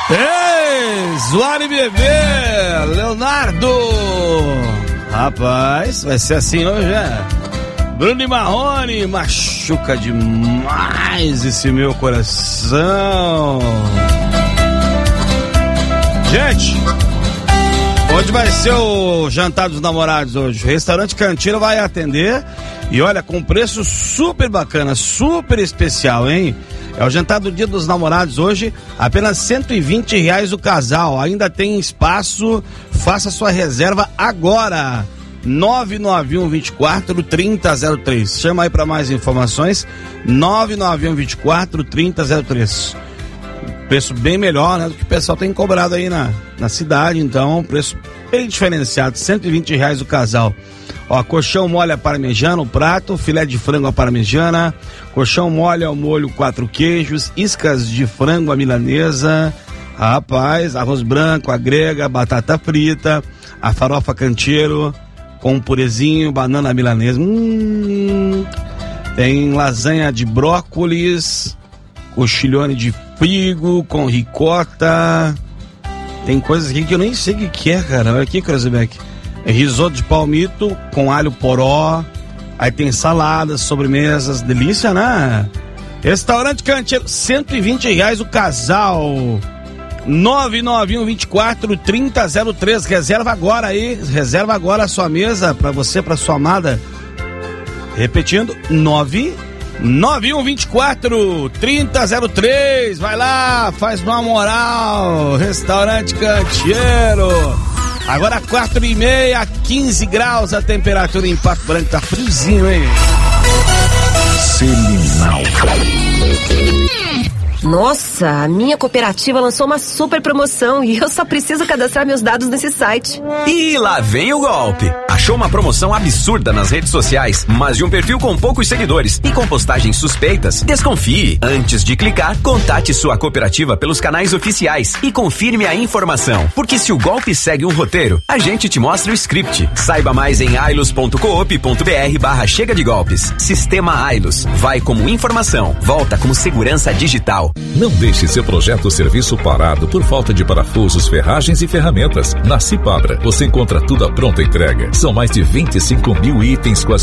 Ei, Zoane Bebê, Leonardo. Rapaz, vai ser assim hoje, Bruno e Marrone, machuca demais esse meu coração. Gente, onde vai ser o jantar dos namorados hoje? O restaurante Cantina vai atender e olha, com preço super bacana, super especial, hein? É o jantar do Dia dos Namorados hoje, apenas R$120 o casal, ainda tem espaço, faça sua reserva agora, 99124-3003, chama aí para mais informações, 99124-3003, preço bem melhor, né, do que o pessoal tem cobrado aí na cidade, então, preço bem diferenciado, R$120 o casal. Ó, colchão mole à parmegiana, o prato, filé de frango à parmegiana, colchão mole ao molho 4 queijos, iscas de frango à milanesa, rapaz, arroz branco, a grega, batata frita, a farofa canteiro, com um purezinho, banana milanesa, tem lasanha de brócolis, cochilhone de figo com ricota, tem coisas aqui que eu nem sei o que é, cara, olha aqui, Cruzebeck. Risoto de palmito com alho poró. Aí tem saladas, sobremesas, delícia, né? Restaurante Canteiro, R$120 o casal. 99124-3003. Reserva agora aí. Reserva agora a sua mesa pra você, pra sua amada. Repetindo, 99124-3003. Vai lá, faz uma moral. Restaurante Canteiro. Agora 4h30, 15 graus a temperatura em Pato Branco, tá friozinho, hein? Seminal. Nossa, a minha cooperativa lançou uma super promoção e eu só preciso cadastrar meus dados nesse site. E lá vem o golpe. Achou uma promoção absurda nas redes sociais, mas de um perfil com poucos seguidores e com postagens suspeitas? Desconfie. Antes de clicar, contate sua cooperativa pelos canais oficiais e confirme a informação. Porque se o golpe segue um roteiro, a gente te mostra o script. Saiba mais em ailos.coop.br/chega de golpes. Sistema Ailos. Vai como informação, volta como segurança digital. Não deixe seu projeto ou serviço parado por falta de parafusos, ferragens e ferramentas. Na Cipabra, você encontra tudo à pronta entrega. São mais de 25 mil itens com as